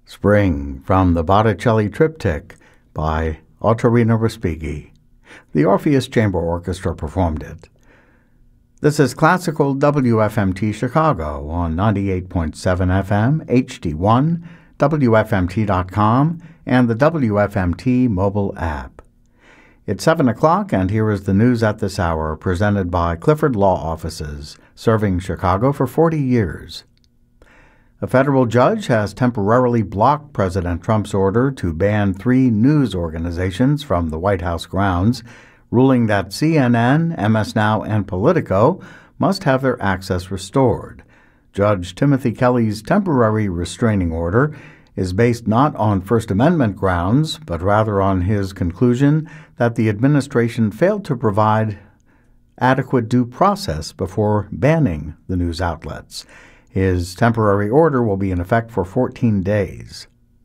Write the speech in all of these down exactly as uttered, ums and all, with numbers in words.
Spring from the Botticelli Triptych by Ottorino Respighi. The Orpheus Chamber Orchestra performed it. This is Classical W F M T Chicago on ninety-eight point seven F M, H D one, W F M T dot com, and the W F M T mobile app. It's seven o'clock, and here is the news at this hour, presented by Clifford Law Offices, serving Chicago for forty years. A federal judge has temporarily blocked President Trump's order to ban three news organizations from the White House grounds, ruling that C N N, M S Now, and Politico must have their access restored. Judge Timothy Kelly's temporary restraining order is based not on First Amendment grounds, but rather on his conclusion that the administration failed to provide adequate due process before banning the news outlets. His temporary order will be in effect for fourteen days.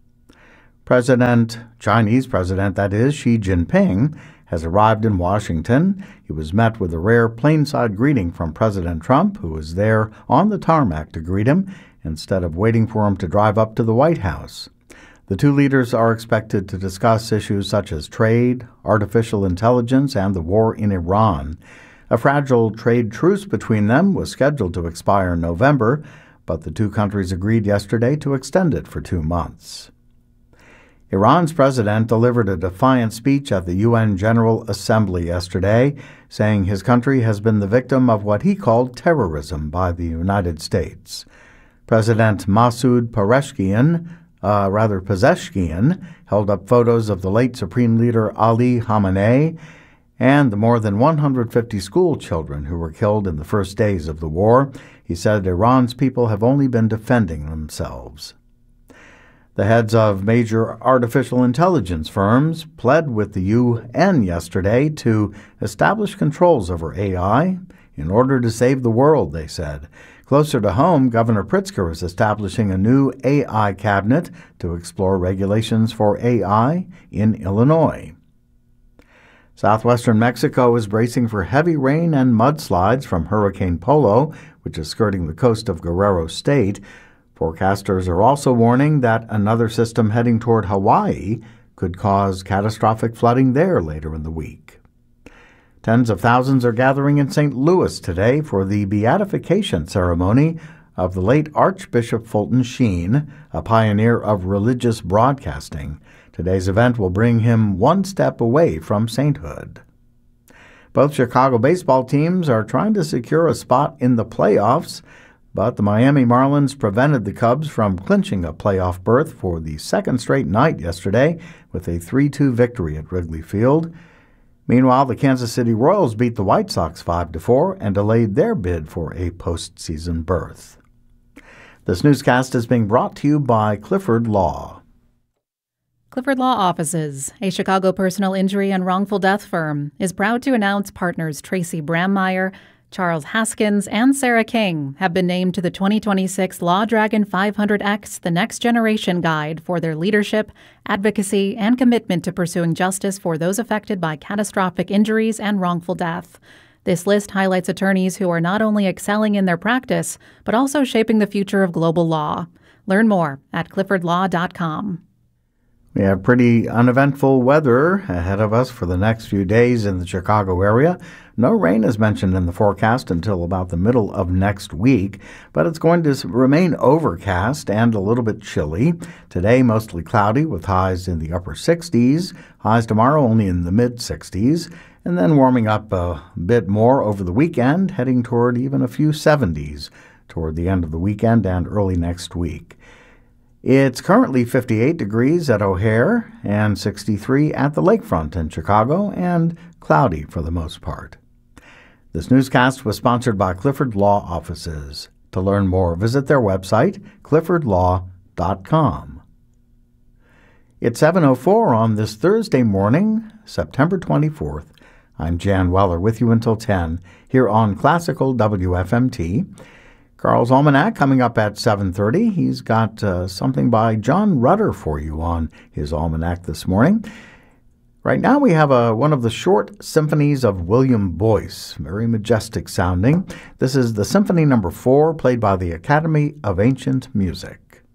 President, Chinese President, that is, Xi Jinping, has arrived in Washington. He was met with a rare plainside greeting from President Trump, who was there on the tarmac to greet him instead of waiting for him to drive up to the White House. The two leaders are expected to discuss issues such as trade, artificial intelligence, and the war in Iran. A fragile trade truce between them was scheduled to expire in November, but the two countries agreed yesterday to extend it for two months. Iran's president delivered a defiant speech at the U N General Assembly yesterday, saying his country has been the victim of what he called terrorism by the United States. President Masoud Pezeshkian, uh, rather Pezeshkian, held up photos of the late Supreme Leader Ali Khamenei and the more than one hundred fifty school children who were killed in the first days of the war. He said Iran's people have only been defending themselves. The heads of major artificial intelligence firms pled with the U N yesterday to establish controls over A I in order to save the world, they said. Closer to home, Governor Pritzker is establishing a new A I cabinet to explore regulations for A I in Illinois. Southwestern Mexico is bracing for heavy rain and mudslides from Hurricane Polo, which is skirting the coast of Guerrero State. Forecasters are also warning that another system heading toward Hawaii could cause catastrophic flooding there later in the week. Tens of thousands are gathering in Saint Louis today for the beatification ceremony of the late Archbishop Fulton Sheen, a pioneer of religious broadcasting. Today's event will bring him one step away from sainthood. Both Chicago baseball teams are trying to secure a spot in the playoffs, but the Miami Marlins prevented the Cubs from clinching a playoff berth for the second straight night yesterday with a three two victory at Wrigley Field. Meanwhile, the Kansas City Royals beat the White Sox five to four and delayed their bid for a postseason berth. This newscast is being brought to you by Clifford Law. Clifford Law Offices, a Chicago personal injury and wrongful death firm, is proud to announce partners Tracy Brammeyer, Charles Haskins, and Sarah King have been named to the twenty twenty-six Law Dragon five hundred X The Next Generation Guide for their leadership, advocacy, and commitment to pursuing justice for those affected by catastrophic injuries and wrongful death. This list highlights attorneys who are not only excelling in their practice, but also shaping the future of global law. Learn more at clifford law dot com. We have pretty uneventful weather ahead of us for the next few days in the Chicago area. No rain is mentioned in the forecast until about the middle of next week, but it's going to remain overcast and a little bit chilly. Today, mostly cloudy with highs in the upper sixties. Highs tomorrow only in the mid-sixties, and then warming up a bit more over the weekend, heading toward even a few seventies toward the end of the weekend and early next week. It's currently fifty-eight degrees at O'Hare and sixty-three at the lakefront in Chicago, and cloudy for the most part. This newscast was sponsored by Clifford Law Offices. To learn more, visit their website, clifford law dot com. It's seven oh four on this Thursday morning, September twenty-fourth. I'm Jan Weller with you until ten here on Classical W F M T. Carl's Almanac coming up at seven thirty. He's got uh, something by John Rutter for you on his almanac this morning. Right now we have a, one of the short symphonies of William Boyce, very majestic sounding. This is the Symphony Number Four, played by the Academy of Ancient Music.